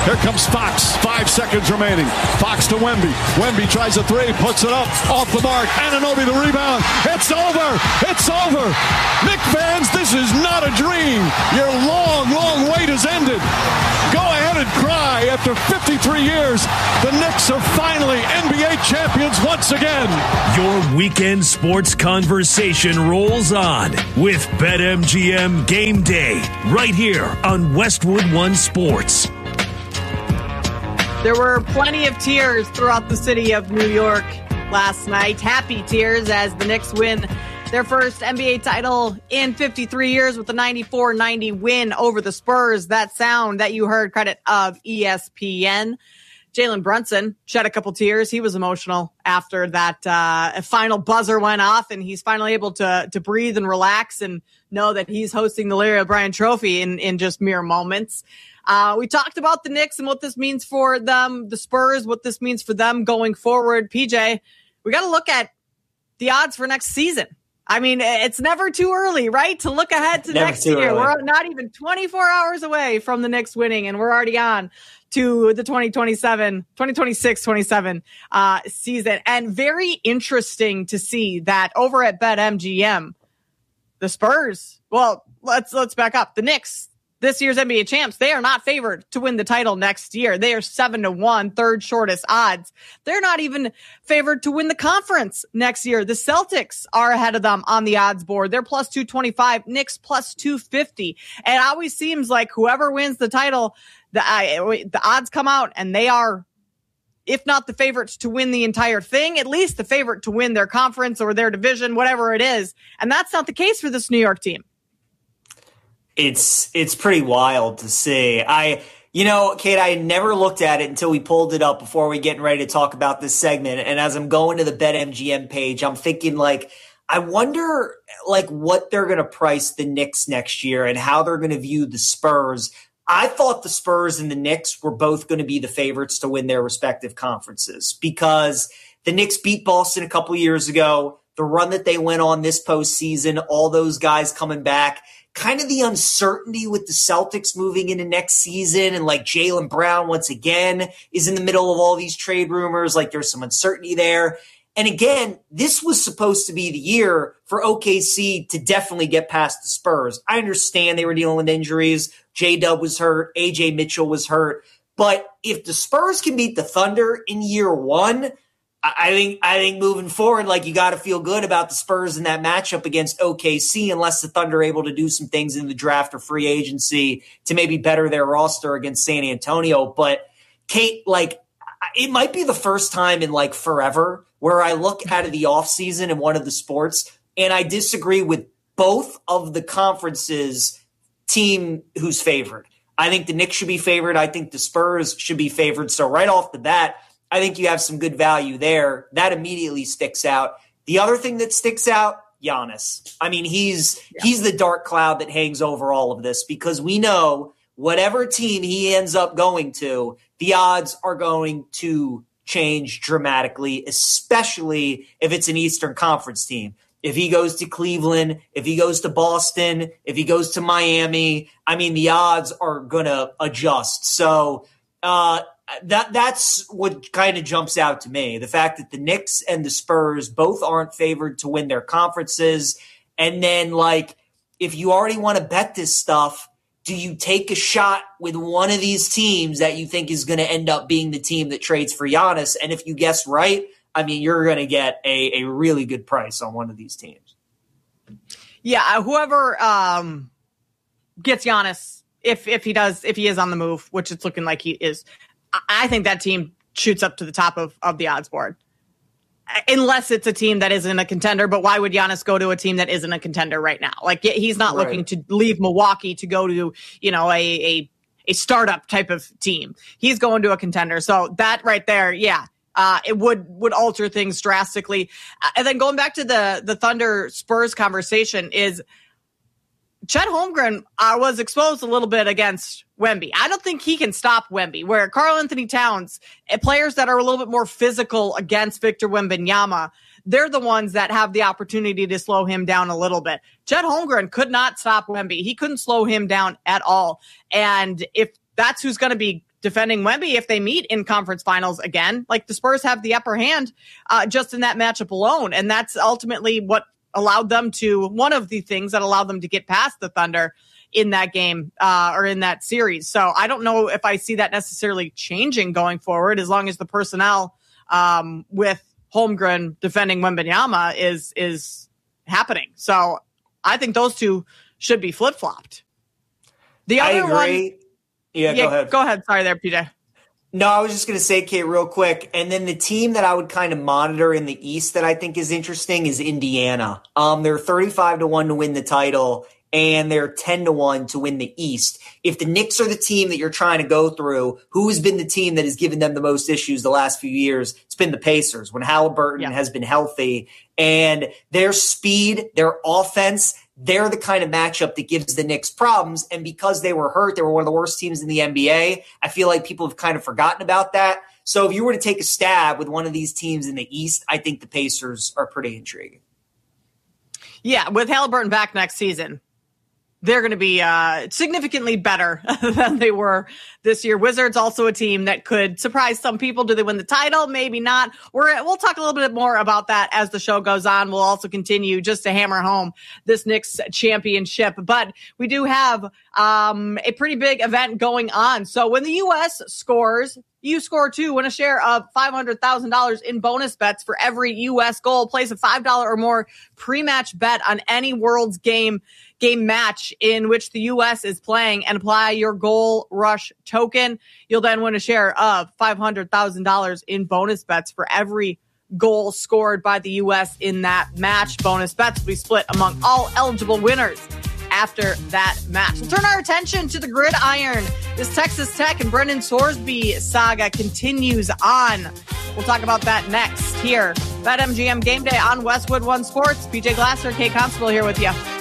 Here comes Fox. 5 seconds remaining. Fox to Wemby. Wemby tries a three, puts it up, off the mark. Anunoby the rebound. It's over. It's over. Knicks fans, this is not a dream. Your long, long wait has ended. Go ahead and cry. After 53 years, the Knicks are finally NBA champions once again. Your weekend sports conversation rolls on with BetMGM Game Day right here on Westwood One Sports. There were plenty of tears throughout the city of New York last night. Happy tears as the Knicks win their first NBA title in 53 years with a 94-90 win over the Spurs. That sound that you heard, credit of ESPN. Jalen Brunson shed a couple tears. He was emotional after that final buzzer went off, and he's finally able to breathe and relax and know that he's hosting the Larry O'Brien Trophy in just mere moments. We talked about the Knicks and what this means for them, the Spurs, what this means for them going forward. PJ, we got to look at the odds for next season. I mean, it's never too early, right, to look ahead to next year. Early. We're not even 24 hours away from the Knicks winning, and we're already on to the 2026-27 season. And very interesting to see that over at BetMGM, the Spurs, well, let's back up. The Knicks, this year's NBA champs, they are not favored to win the title next year. They are 7-1, third shortest odds. They're not even favored to win the conference next year. The Celtics are ahead of them on the odds board. They're plus 225, Knicks plus 250. And it always seems like whoever wins the title, the odds come out and they are, if not the favorites to win the entire thing, at least the favorite to win their conference or their division, whatever it is. And that's not the case for this New York team. It's pretty wild to see. Kate, I never looked at it until we pulled it up before we getting ready to talk about this segment. And as I'm going to the BetMGM page, I'm thinking I wonder what they're going to price the Knicks next year and how they're going to view the Spurs. I thought the Spurs and the Knicks were both going to be the favorites to win their respective conferences because the Knicks beat Boston a couple years ago. The run that they went on this postseason, all those guys coming back, kind of the uncertainty with the Celtics moving into next season and Jaylen Brown once again is in the middle of all these trade rumors. There's some uncertainty there. And again, this was supposed to be the year for OKC to definitely get past the Spurs. I understand they were dealing with injuries. J-Dub was hurt. AJ Mitchell was hurt. But if the Spurs can beat the Thunder in year one, I think moving forward, you got to feel good about the Spurs in that matchup against OKC, unless the Thunder are able to do some things in the draft or free agency to maybe better their roster against San Antonio. But Kate, it might be the first time in forever where I look out of the offseason in one of the sports and I disagree with both of the conferences team who's favored. I think the Knicks should be favored. I think the Spurs should be favored. So right off the bat, I think you have some good value there. That immediately sticks out. The other thing that sticks out, Giannis. I mean, he's the dark cloud that hangs over all of this because we know whatever team he ends up going to, the odds are going to change dramatically, especially if it's an Eastern Conference team. If he goes to Cleveland, if he goes to Boston, if he goes to Miami, I mean, the odds are going to adjust. So, that's what kind of jumps out to me. The fact that the Knicks and the Spurs both aren't favored to win their conferences. And then, if you already want to bet this stuff, do you take a shot with one of these teams that you think is going to end up being the team that trades for Giannis? And if you guess right, I mean, you're going to get a really good price on one of these teams. Yeah, whoever gets Giannis, if he is on the move, which it's looking like he is, I think that team shoots up to the top of the odds board. Unless it's a team that isn't a contender, but why would Giannis go to a team that isn't a contender right now? He's not looking to leave Milwaukee to go to, a startup type of team. He's going to a contender. So that right there, it would alter things drastically. And then going back to the Thunder Spurs conversation is Chet Holmgren was exposed a little bit against Wemby. I don't think he can stop Wemby, where Karl-Anthony Towns, players that are a little bit more physical against Victor Wembanyama, they're the ones that have the opportunity to slow him down a little bit. Chet Holmgren could not stop Wemby. He couldn't slow him down at all. And if that's who's going to be defending Wemby if they meet in conference finals again. Like, the Spurs have the upper hand just in that matchup alone. And that's ultimately what allowed them to, one of the things that allowed them to get past the Thunder in that game or in that series. So I don't know if I see that necessarily changing going forward, as long as the personnel with Holmgren defending Wembanyama is happening. So I think those two should be flip-flopped. The other one, yeah, go ahead. Sorry there, PJ. No, I was just going to say, Kate, real quick. And then the team that I would kind of monitor in the East that I think is interesting is Indiana. They're 35-1 to win the title, and they're 10-1 to win the East. If the Knicks are the team that you're trying to go through, who's been the team that has given them the most issues the last few years? It's been the Pacers when Halliburton has been healthy. And their speed, their offense, they're the kind of matchup that gives the Knicks problems. And because they were hurt, they were one of the worst teams in the NBA. I feel like people have kind of forgotten about that. So if you were to take a stab with one of these teams in the East, I think the Pacers are pretty intriguing. Yeah, with Halliburton back next season, they're going to be significantly better than they were this year. Wizards also a team that could surprise some people. Do they win the title? Maybe not. We'll talk a little bit more about that as the show goes on. We'll also continue just to hammer home this Knicks championship. But we do have a pretty big event going on. So when the U.S. scores, you score too. Win a share of $500,000 in bonus bets for every U.S. goal. Place a $5 or more pre-match bet on any World's game match in which the U.S. is playing and apply your Goal Rush token. You'll then win a share of $500,000 in bonus bets for every goal scored by the U.S. in that match. Bonus bets will be split among all eligible winners after that match. We'll turn our attention to the gridiron. This Texas Tech and Brendan Sorsby saga continues on. We'll talk about that next here. BetMGM Game Day on Westwood One Sports. PJ Glasser, Kate Constable here with you.